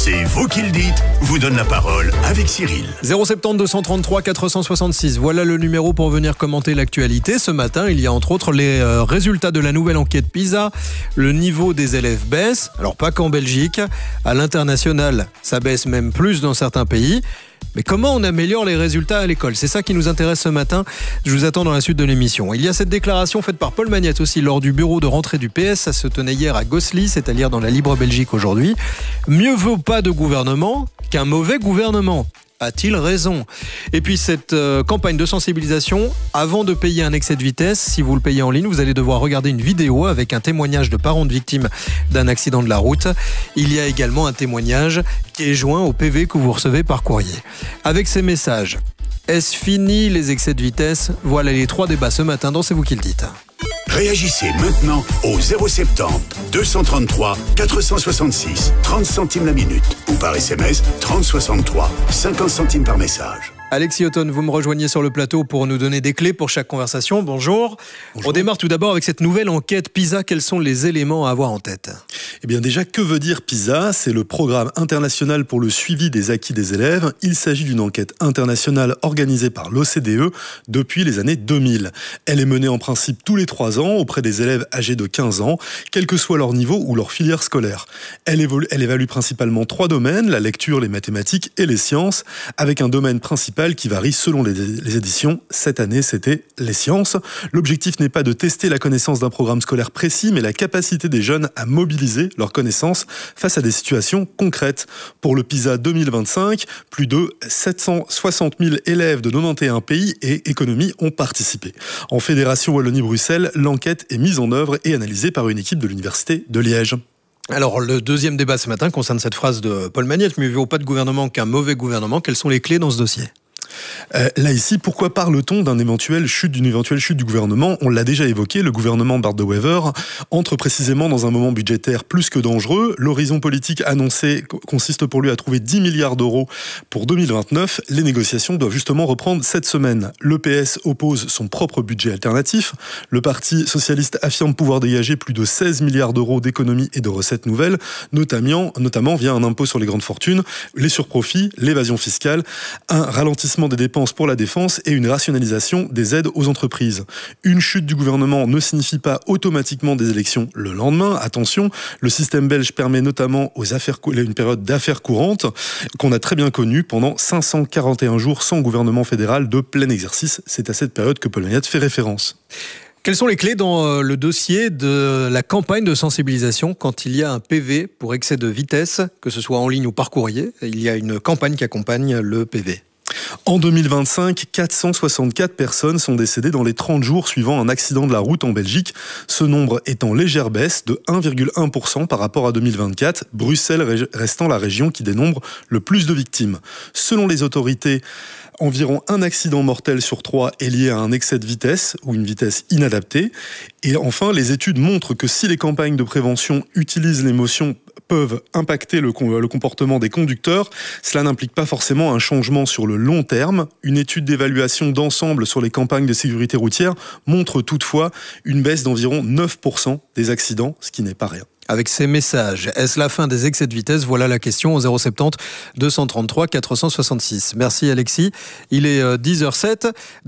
C'est vous qui le dites, vous donne la parole avec Cyril. 070 233 466, voilà le numéro pour venir commenter l'actualité. Ce matin, il y a entre autres les résultats de la nouvelle enquête PISA. Le niveau des élèves baisse, alors pas qu'en Belgique. À l'international, ça baisse même plus dans certains pays. Mais comment on améliore les résultats à l'école? C'est ça qui nous intéresse ce matin. Je vous attends dans la suite de l'émission. Il y a cette déclaration faite par Paul Magnette aussi lors du bureau de rentrée du PS. Ça se tenait hier à Gosselies, c'est à lire dans la Libre Belgique aujourd'hui. Mieux vaut pas de gouvernement qu'un mauvais gouvernement. A-t-il raison? Et puis cette campagne de sensibilisation, avant de payer un excès de vitesse, si vous le payez en ligne, vous allez devoir regarder une vidéo avec un témoignage de parents de victimes d'un accident de la route. Il y a également un témoignage qui est joint au PV que vous recevez par courrier. Avec ces messages, est-ce fini les excès de vitesse? Voilà les 3 débats ce matin dans C'est vous qui le dites. Réagissez maintenant au 070 233 466 30 centimes la minute ou par SMS 3063 50 centimes par message. Alexis Othon, vous me rejoignez sur le plateau pour nous donner des clés pour chaque conversation. Bonjour. On démarre tout d'abord avec cette nouvelle enquête PISA. Quels sont les éléments à avoir en tête? Eh bien déjà, que veut dire PISA? C'est le programme international pour le suivi des acquis des élèves. Il s'agit d'une enquête internationale organisée par l'OCDE depuis les années 2000. Elle est menée en principe tous les 3 ans auprès des élèves âgés de 15 ans, quel que soit leur niveau ou leur filière scolaire. Elle évalue principalement 3 domaines, la lecture, les mathématiques et les sciences, avec un domaine principal qui varie selon les éditions. Cette année, c'était les sciences. L'objectif n'est pas de tester la connaissance d'un programme scolaire précis, mais la capacité des jeunes à mobiliser leurs connaissances face à des situations concrètes. Pour le PISA 2025, plus de 760 000 élèves de 91 pays et économies ont participé. En Fédération Wallonie-Bruxelles, l'enquête est mise en œuvre et analysée par une équipe de l'Université de Liège. Alors, le deuxième débat ce matin concerne cette phrase de Paul Magnette, mieux vaut pas de gouvernement qu'un mauvais gouvernement. Quelles sont les clés dans ce dossier? Là ici, pourquoi parle-t-on d'une éventuelle chute du gouvernement? On l'a déjà évoqué, le gouvernement Bart De Wever entre précisément dans un moment budgétaire plus que dangereux. L'horizon politique annoncé consiste pour lui à trouver 10 milliards d'euros pour 2029. Les négociations doivent justement reprendre cette semaine. Le PS oppose son propre budget alternatif. Le Parti socialiste affirme pouvoir dégager plus de 16 milliards d'euros d'économies et de recettes nouvelles, notamment via un impôt sur les grandes fortunes, les surprofits, l'évasion fiscale, un ralentissement des dépenses pour la défense et une rationalisation des aides aux entreprises. Une chute du gouvernement ne signifie pas automatiquement des élections le lendemain. Attention, le système belge permet notamment une période d'affaires courantes qu'on a très bien connue pendant 541 jours sans gouvernement fédéral de plein exercice. C'est à cette période que Paul Magnette fait référence. Quelles sont les clés dans le dossier de la campagne de sensibilisation quand il y a un PV pour excès de vitesse, que ce soit en ligne ou par courrier? Il y a une campagne qui accompagne le PV. En 2025, 464 personnes sont décédées dans les 30 jours suivant un accident de la route en Belgique. Ce nombre est en légère baisse de 1,1% par rapport à 2024, Bruxelles restant la région qui dénombre le plus de victimes. Selon les autorités, environ un accident mortel sur 3 est lié à un excès de vitesse ou une vitesse inadaptée. Et enfin, les études montrent que si les campagnes de prévention utilisent l'émotion peuvent impacter le comportement des conducteurs, cela n'implique pas forcément un changement sur le long terme. Une étude d'évaluation d'ensemble sur les campagnes de sécurité routière montre toutefois une baisse d'environ 9% des accidents, ce qui n'est pas rien. Avec ces messages, est-ce la fin des excès de vitesse? Voilà la question au 070 233 466. Merci Alexis. Il est 10h07.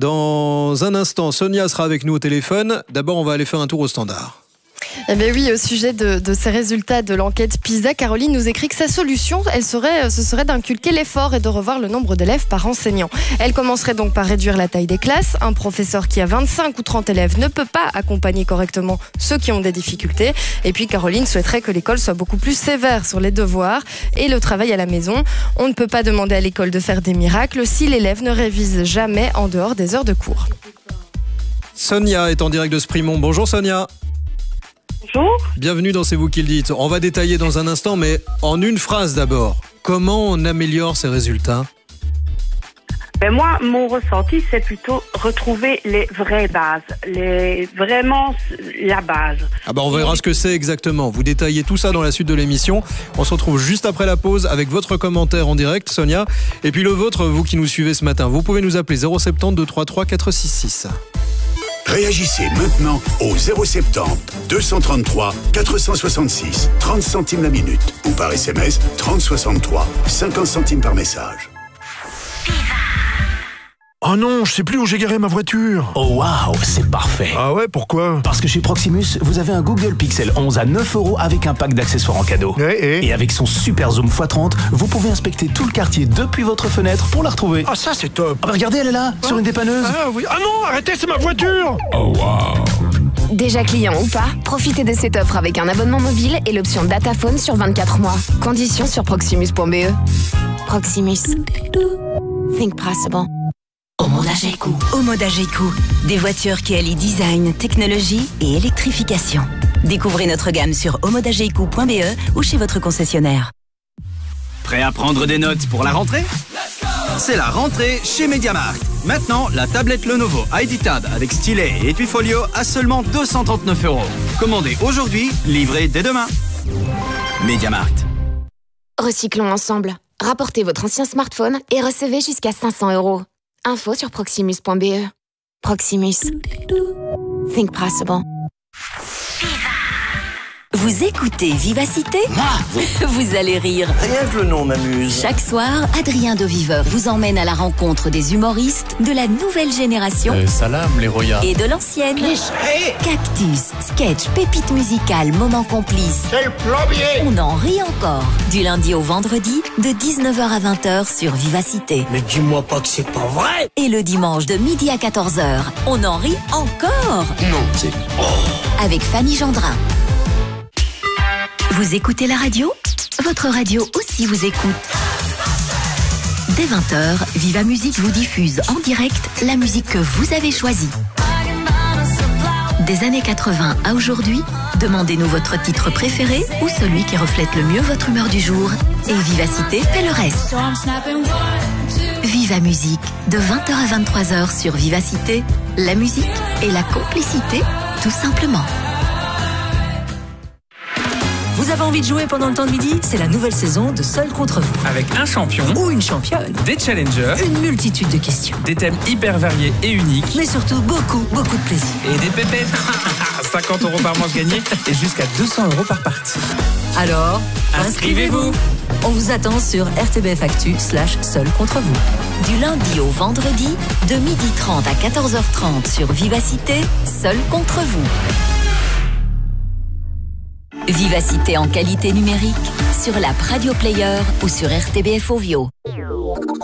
Dans un instant, Sonia sera avec nous au téléphone. D'abord, on va aller faire un tour au standard. Eh bien oui, au sujet de ces résultats de l'enquête PISA, Caroline nous écrit que sa solution, ce serait d'inculquer l'effort et de revoir le nombre d'élèves par enseignant. Elle commencerait donc par réduire la taille des classes. Un professeur qui a 25 ou 30 élèves ne peut pas accompagner correctement ceux qui ont des difficultés. Et puis Caroline souhaiterait que l'école soit beaucoup plus sévère sur les devoirs et le travail à la maison. On ne peut pas demander à l'école de faire des miracles si l'élève ne révise jamais en dehors des heures de cours. Sonia est en direct de Sprimont. Bonjour Sonia. Bonjour. Bienvenue dans C'est vous qui le dites. On va détailler dans un instant, mais en une phrase d'abord. Comment on améliore ces résultats? Moi, mon ressenti, c'est plutôt retrouver les vraies bases, vraiment la base. On verra ce que c'est exactement. Vous détaillez tout ça dans la suite de l'émission. On se retrouve juste après la pause avec votre commentaire en direct, Sonia. Et puis le vôtre, vous qui nous suivez ce matin. Vous pouvez nous appeler 070 233 466. Réagissez maintenant au 070 233 466 30 centimes la minute ou par SMS 3063 50 centimes par message. Oh non, je sais plus où j'ai garé ma voiture. Oh waouh, c'est parfait. Ah ouais, pourquoi? Parce que chez Proximus, vous avez un Google Pixel 11 à 9 € avec un pack d'accessoires en cadeau. Et avec son super zoom x30, vous pouvez inspecter tout le quartier depuis votre fenêtre pour la retrouver. Ah ça c'est top. Ah bah regardez, elle est là, sur une dépanneuse. Ah oui. Ah non, arrêtez, c'est ma voiture. Oh waouh. Déjà client ou pas, profitez de cette offre avec un abonnement mobile et l'option Dataphone sur 24 mois. Conditions sur proximus.be. Proximus. Think possible. Omodageco, des voitures qui allient design, technologie et électrification. Découvrez notre gamme sur omodageco.be ou chez votre concessionnaire. Prêt à prendre des notes pour la rentrée? C'est la rentrée chez MediaMarkt. Maintenant, la tablette Lenovo ID Tab avec stylet et étui folio à seulement 239 €. Commandez aujourd'hui, livré dès demain. MediaMarkt. Recyclons ensemble. Rapportez votre ancien smartphone et recevez jusqu'à 500 €. Info sur proximus.be. Proximus. Think possible. Vous écoutez Vivacité? Vous allez rire. Rien que le nom m'amuse. Chaque soir, Adrien de Viveur vous emmène à la rencontre des humoristes de la nouvelle génération Salam, les Roya. et de l'ancienne. Cactus, sketch, pépites musicales, moments complices. C'est le plombier. On en rit encore. Du lundi au vendredi, de 19h à 20h sur Vivacité. Mais dis-moi pas que c'est pas vrai. Et le dimanche de midi à 14h, on en rit encore. Non, c'est... Avec Fanny Gendrin. Vous écoutez la radio? Votre radio aussi vous écoute. Dès 20h, Viva Musique vous diffuse en direct la musique que vous avez choisie. Des années 80 à aujourd'hui, demandez-nous votre titre préféré ou celui qui reflète le mieux votre humeur du jour. Et Vivacité fait le reste. Viva Musique, de 20h à 23h sur Vivacité. La musique et la complicité, tout simplement. Vous avez envie de jouer pendant le temps de midi? C'est la nouvelle saison de Seul contre vous. Avec un champion ou une championne, des challengers, une multitude de questions, des thèmes hyper variés et uniques, mais surtout beaucoup de plaisir. Et des pépettes. 50 € par manche gagnée et jusqu'à 200 € par partie. Alors, inscrivez-vous. On vous attend sur RTBF Actu/Seul contre vous. Du lundi au vendredi, de 12h30 à 14h30 sur Vivacité, Seul contre vous. Vivacité en qualité numérique sur l'app Radio Player ou sur RTBF Ovio.